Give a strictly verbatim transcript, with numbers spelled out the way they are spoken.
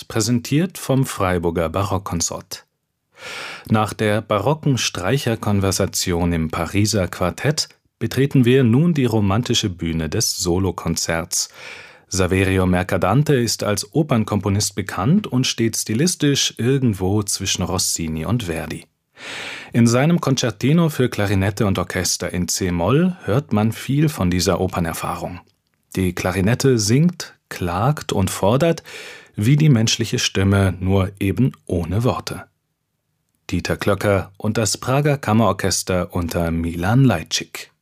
präsentiert vom Freiburger Barockkonsort. Nach der barocken Streicherkonversation im Pariser Quartett betreten wir nun die romantische Bühne des Solokonzerts. Saverio Mercadante ist als Opernkomponist bekannt und steht stilistisch irgendwo zwischen Rossini und Verdi. In seinem Concertino für Klarinette und Orchester in c-Moll hört man viel von dieser Opernerfahrung. Die Klarinette singt, klagt und fordert, wie die menschliche Stimme, nur eben ohne Worte. Dieter Klöcker und das Prager Kammerorchester unter Milan Lajcik.